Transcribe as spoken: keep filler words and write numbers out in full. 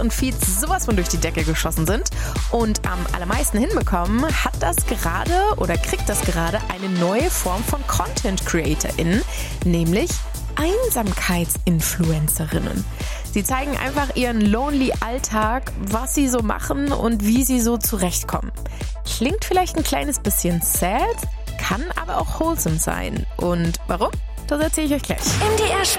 und Feeds sowas von durch die Decke geschossen sind. Und am allermeisten hinbekommen hat das gerade oder kriegt das gerade eine neue Form von Content CreatorInnen, nämlich Einsamkeitsinfluencerinnen. Sie zeigen einfach ihren lonely Alltag, was sie so machen und wie sie so zurechtkommen. Klingt vielleicht ein kleines bisschen sad, kann aber auch wholesome sein. Und warum? Das erzähle ich euch gleich. M D R